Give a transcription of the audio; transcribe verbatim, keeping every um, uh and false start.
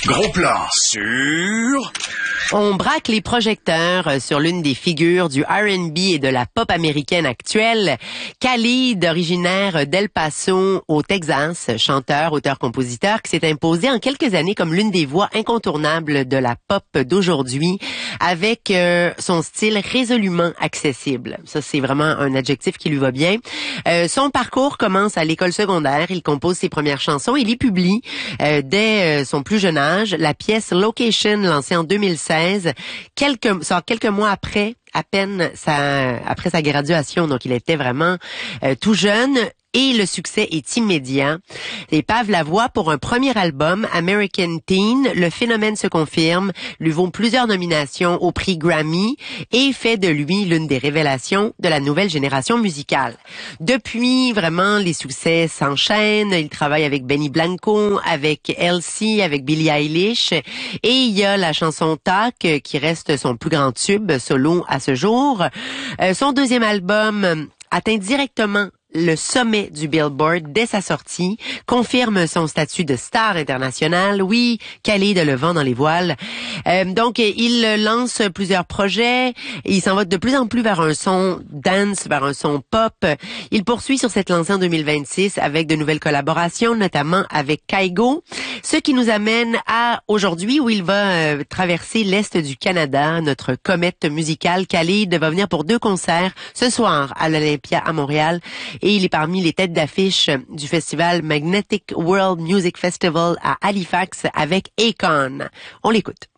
Gros plan sur... On braque les projecteurs sur l'une des figures du R and B et de la pop américaine actuelle. Khalid, originaire d'El Paso, au Texas, chanteur, auteur-compositeur, qui s'est imposé en quelques années comme l'une des voix incontournables de la pop d'aujourd'hui, avec euh, son style résolument accessible. Ça, c'est vraiment un adjectif qui lui va bien. Euh, son parcours commence à l'école secondaire. Il compose ses premières chansons. Il y publie, euh, dès euh, son plus jeune âge, la pièce Location, lancée en deux mille seize, quelques, sort quelques mois après, à peine sa, après sa graduation. Donc, il était vraiment euh, tout jeune. Et le succès est immédiat. Et pave la voie pour un premier album, American Teen. Le phénomène se confirme, lui vaut plusieurs nominations au prix Grammy et fait de lui l'une des révélations de la nouvelle génération musicale. Depuis, vraiment, les succès s'enchaînent. Il travaille avec Benny Blanco, avec Elsie, avec Billie Eilish. Et il y a la chanson Talk, qui reste son plus grand tube solo à ce jour. Euh, son deuxième album atteint directement le sommet du Billboard dès sa sortie, confirme son statut de star internationale. Oui, Khalid a le vent dans les voiles. Euh, donc, il lance plusieurs projets. Il s'en va de plus en plus vers un son dance, vers un son pop. Il poursuit sur cette lancée en deux mille vingt-six avec de nouvelles collaborations, notamment avec Kygo. Ce qui nous amène à aujourd'hui où il va euh, traverser l'Est du Canada, notre comète musicale. Khalid va venir pour deux concerts ce soir à l'Olympia à Montréal. Et il est parmi les têtes d'affiche du festival Magnetic World Music Festival à Halifax avec Akon. On l'écoute.